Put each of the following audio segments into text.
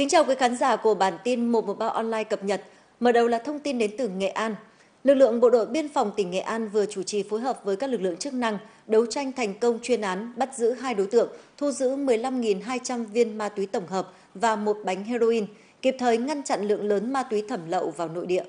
Kính chào quý khán giả của bản tin 113 online cập nhật. Mở đầu là thông tin đến từ Nghệ An. Lực lượng Bộ đội Biên phòng tỉnh Nghệ An vừa chủ trì phối hợp với các lực lượng chức năng đấu tranh thành công chuyên án bắt giữ 2 đối tượng, thu giữ 15.200 viên ma túy tổng hợp và 1 bánh heroin, kịp thời ngăn chặn lượng lớn ma túy thẩm lậu vào nội địa.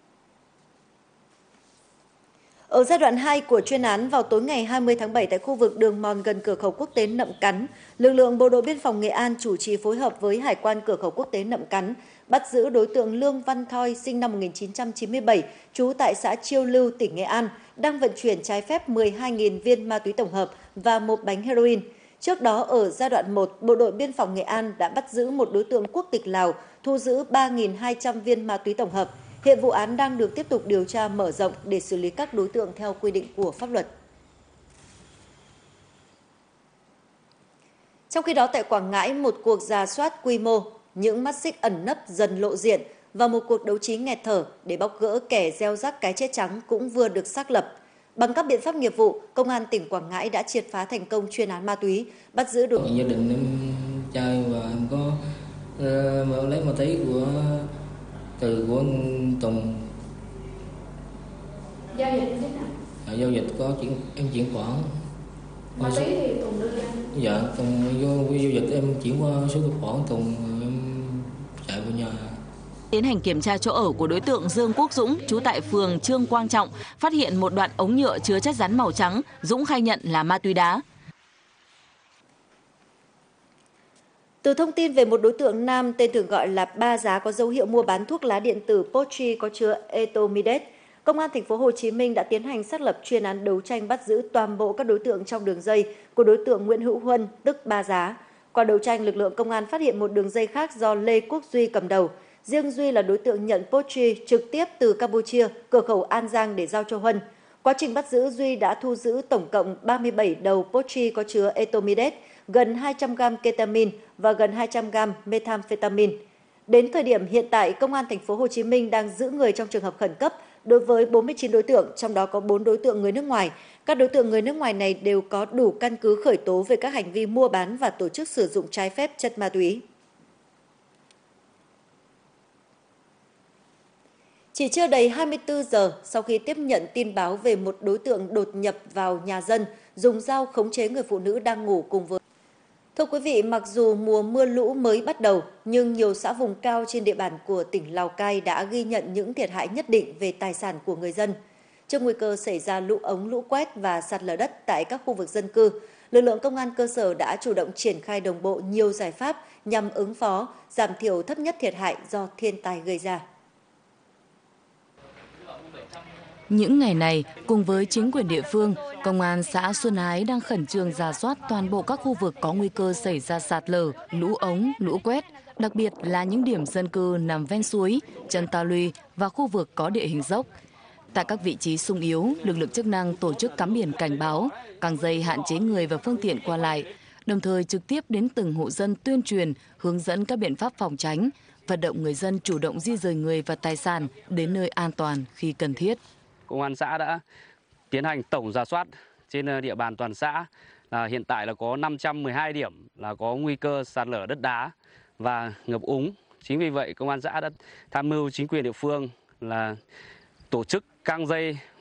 Ở giai đoạn 2 của chuyên án, vào tối ngày 20 tháng 7 tại khu vực đường mòn gần cửa khẩu quốc tế Nậm Cắn, lực lượng Bộ đội Biên phòng Nghệ An chủ trì phối hợp với Hải quan cửa khẩu quốc tế Nậm Cắn, bắt giữ đối tượng Lương Văn Thoi sinh năm 1997, trú tại xã Chiêu Lưu, tỉnh Nghệ An, đang vận chuyển trái phép 12.000 viên ma túy tổng hợp và 1 bánh heroin. Trước đó, ở giai đoạn 1, Bộ đội Biên phòng Nghệ An đã bắt giữ một đối tượng quốc tịch Lào, thu giữ 3.200 viên ma túy tổng hợp. Hiện vụ án đang được tiếp tục điều tra mở rộng để xử lý các đối tượng theo quy định của pháp luật. Trong khi đó, tại Quảng Ngãi, một cuộc rà soát quy mô, những mắt xích ẩn nấp dần lộ diện và một cuộc đấu trí nghẹt thở để bóc gỡ kẻ gieo rắc cái chết trắng cũng vừa được xác lập. Bằng các biện pháp nghiệp vụ, Công an tỉnh Quảng Ngãi đã triệt phá thành công chuyên án ma túy, bắt giữ được. Gia đình em trai và em có lấy ma túy của Tùng. Giao dịch như thế nào? Giao dịch có em chuyển khoản. Ma túy thì Tùng đưa cho anh? Dạ, Tùng vô giao dịch em chuyển qua số tài khoản Tùng, em chạy vào nhà. Tiến hành kiểm tra chỗ ở của đối tượng Dương Quốc Dũng, trú tại phường Trương Quang Trọng, phát hiện một đoạn ống nhựa chứa chất rắn màu trắng. Dũng khai nhận là ma túy đá. Từ thông tin về một đối tượng nam tên thường gọi là Ba Giá có dấu hiệu mua bán thuốc lá điện tử Pochi có chứa Etomides, Công an thành phố Hồ Chí Minh đã tiến hành xác lập chuyên án đấu tranh bắt giữ toàn bộ các đối tượng trong đường dây của đối tượng Nguyễn Hữu Huân, tức Ba Giá. Qua đấu tranh, lực lượng công an phát hiện một đường dây khác do Lê Quốc Duy cầm đầu. Riêng Duy là đối tượng nhận Pochi trực tiếp từ Campuchia, cửa khẩu An Giang để giao cho Huân. Quá trình bắt giữ, Duy đã thu giữ tổng cộng 37 đầu Pochi có chứa Etomides, gần 200 gram ketamine và gần 200 gram methamphetamine. Đến thời điểm hiện tại, Công an thành phố Hồ Chí Minh đang giữ người trong trường hợp khẩn cấp đối với 49 đối tượng, trong đó có 4 đối tượng người nước ngoài. Các đối tượng người nước ngoài này đều có đủ căn cứ khởi tố về các hành vi mua bán và tổ chức sử dụng trái phép chất ma túy. Chỉ chưa đầy 24 giờ sau khi tiếp nhận tin báo về một đối tượng đột nhập vào nhà dân, dùng dao khống chế người phụ nữ đang ngủ cùng với. Thưa quý vị, mặc dù mùa mưa lũ mới bắt đầu, nhưng nhiều xã vùng cao trên địa bàn của tỉnh Lào Cai đã ghi nhận những thiệt hại nhất định về tài sản của người dân. Trước nguy cơ xảy ra lũ ống, lũ quét và sạt lở đất tại các khu vực dân cư, lực lượng công an cơ sở đã chủ động triển khai đồng bộ nhiều giải pháp nhằm ứng phó, giảm thiểu thấp nhất thiệt hại do thiên tai gây ra. Những ngày này, cùng với chính quyền địa phương, Công an xã Xuân Ái đang khẩn trương rà soát toàn bộ các khu vực có nguy cơ xảy ra sạt lở, lũ ống, lũ quét, đặc biệt là những điểm dân cư nằm ven suối, chân ta luy và khu vực có địa hình dốc. Tại các vị trí xung yếu, lực lượng chức năng tổ chức cắm biển cảnh báo, căng dây hạn chế người và phương tiện qua lại, đồng thời trực tiếp đến từng hộ dân tuyên truyền, hướng dẫn các biện pháp phòng tránh, vận động người dân chủ động di dời người và tài sản đến nơi an toàn khi cần thiết. Công an xã đã tiến hành tổng rà soát trên địa bàn toàn xã. Hiện tại là có 512 điểm là có nguy cơ sạt lở đất đá và ngập úng. Chính vì vậy, Công an xã đã tham mưu chính quyền địa phương là tổ chức căng dây